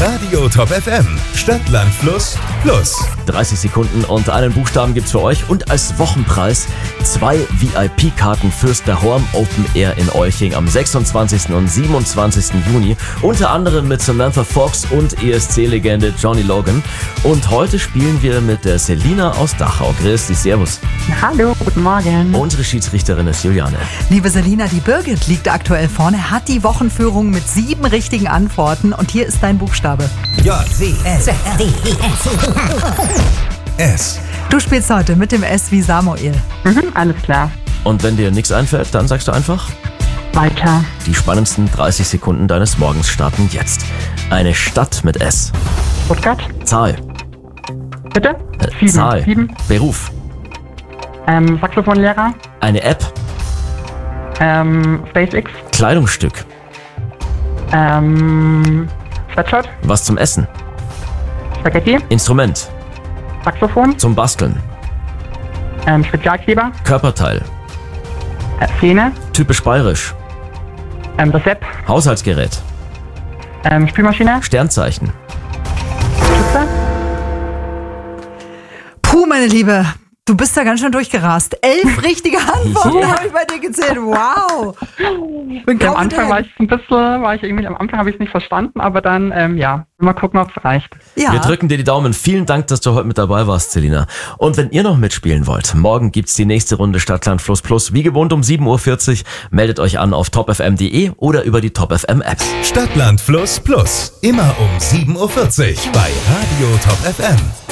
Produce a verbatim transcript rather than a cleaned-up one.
Radio Top F M. Stadt, Land, Fluss, Plus. dreißig Sekunden und einen Buchstaben gibt's für euch. Und als Wochenpreis zwei V I P-Karten fürs The Horm Open Air in Olching am sechsundzwanzigsten und siebenundzwanzigsten Juni. Unter anderem mit Samantha Fox und E S C-Legende Johnny Logan. Und heute spielen wir mit der Selina aus Dachau. Grüß dich, servus. Hallo, guten Morgen. Unsere Schiedsrichterin ist Juliane. Liebe Selina, die Birgit liegt aktuell vorne, hat die Wochenführung mit sieben richtigen Antworten und hier ist dein Buchstabe. J, C, S, D, E, S. Du spielst heute mit dem S wie Samuel. Mhm, alles klar. Und wenn dir nichts einfällt, dann sagst du einfach: Weiter. Die spannendsten dreißig Sekunden deines Morgens starten jetzt. Eine Stadt mit S. Stuttgart. Zahl. Bitte? Äh, Sieben. Zahl. Sieben. Beruf. Ähm, Saxophonlehrer. Eine App. Ähm, SpaceX. Kleidungsstück. Ähm, Sweatshirt. Was zum Essen. Spaghetti. Instrument. Saxophon. Zum Basteln. Ähm, Spezialkleber. Körperteil. Äh, Szene. Typisch bayerisch. Ähm, das App. Haushaltsgerät. Ähm, Spülmaschine. Sternzeichen. Schütze. Puh, meine Liebe, du bist da ganz schön durchgerast. Elf richtige Antworten Ja. habe ich bei dir gezählt. Wow. Bin Ja, am kaum Anfang war hinterher. ich ein bisschen, war ich irgendwie, am Anfang habe ich es nicht verstanden, aber dann, ähm, ja, mal gucken, ob es reicht. Ja. Wir drücken dir die Daumen. Vielen Dank, dass du heute mit dabei warst, Selina. Und wenn ihr noch mitspielen wollt, morgen gibt's die nächste Runde Stadtland Fluss Plus. Wie gewohnt um sieben Uhr vierzig. Meldet euch an auf top f m punkt de oder über die Top F M App. Stadt, Land, Fluss, Plus. Immer um sieben Uhr vierzig bei Radio Top F M.